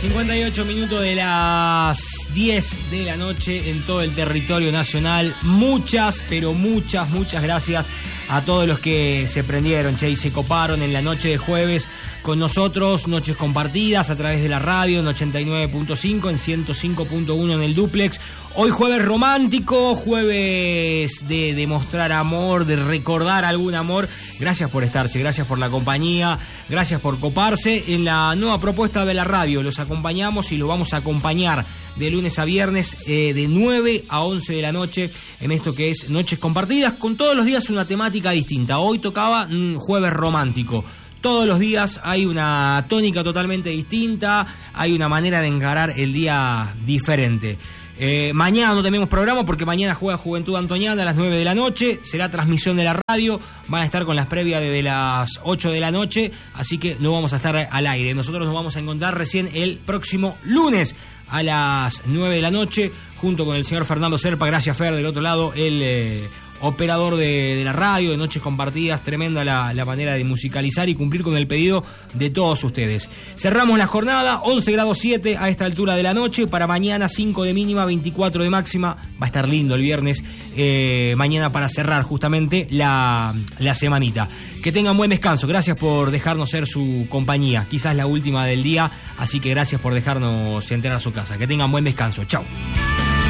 58 minutos de las 10 de la noche en todo el territorio nacional. Muchas, pero muchas gracias a todos los que se prendieron, y se coparon en la noche de jueves con nosotros. Noches compartidas a través de la radio en 89.5, en 105.1 en el dúplex. Hoy jueves romántico, jueves de demostrar amor, de recordar algún amor. Gracias por estar, gracias por la compañía, gracias por coparse en la nueva propuesta de la radio. Los acompañamos y lo vamos a acompañar de lunes a viernes, de 9 a 11 de la noche, en esto que es Noches Compartidas, con todos los días una temática distinta. Hoy tocaba jueves romántico. Todos los días hay una tónica totalmente distinta, hay una manera de encarar el día diferente. Mañana no tenemos programa porque mañana juega Juventud Antoniana a las 9 de la noche, será transmisión de la radio, van a estar con las previas desde las 8 de la noche, así que no vamos a estar al aire. Nosotros nos vamos a encontrar recién el próximo lunes a las 9 de la noche, junto con el señor Fernando Serpa. Gracias, Fer, del otro lado, el operador de la radio, de Noches Compartidas. Tremenda la manera de musicalizar y cumplir con el pedido de todos ustedes. Cerramos la jornada, 11 grados 7 a esta altura de la noche. Para mañana 5 de mínima, 24 de máxima. Va a estar lindo el viernes, mañana, para cerrar justamente la semanita. Que tengan buen descanso, gracias por dejarnos ser su compañía, quizás la última del día, así que gracias por dejarnos entrar a su casa. Que tengan buen descanso, chau.